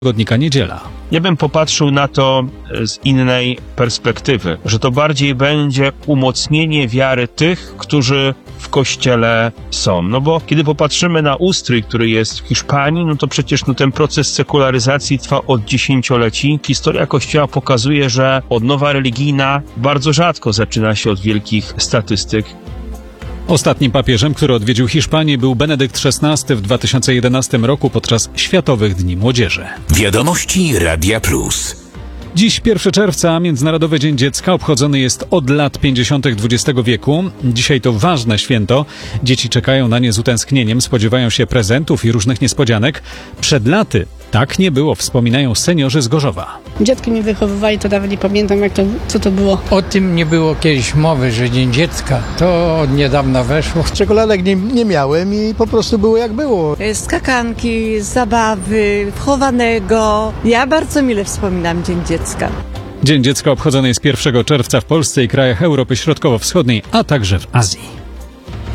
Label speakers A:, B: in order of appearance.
A: tygodnika Niedziela.
B: Ja bym popatrzył na to z innej perspektywy, że to bardziej będzie umocnienie wiary tych, którzy w Kościele są. No bo kiedy popatrzymy na ustrój, który jest w Hiszpanii, no to przecież ten proces sekularyzacji trwa od dziesięcioleci. Historia Kościoła pokazuje, że odnowa religijna bardzo rzadko zaczyna się od wielkich statystyk.
A: Ostatnim papieżem, który odwiedził Hiszpanię, był Benedykt XVI w 2011 roku podczas Światowych Dni Młodzieży.
C: Wiadomości Radia Plus.
A: Dziś 1 czerwca, Międzynarodowy Dzień Dziecka, obchodzony jest od lat 50. XX wieku. Dzisiaj to ważne święto. Dzieci czekają na nie z utęsknieniem, spodziewają się prezentów i różnych niespodzianek. Przed laty tak nie było, wspominają seniorzy z Gorzowa.
D: Dziadki mnie wychowywali, to nawet nie pamiętam, co to było.
E: O tym nie było kiedyś mowy, że Dzień Dziecka. To od niedawna weszło.
F: Czekoladek nie miałem i po prostu było jak było.
G: Skakanki, zabawy, chowanego. Ja bardzo mile wspominam Dzień Dziecka.
A: Dzień Dziecka obchodzony jest 1 czerwca w Polsce i krajach Europy Środkowo-Wschodniej, a także w Azji.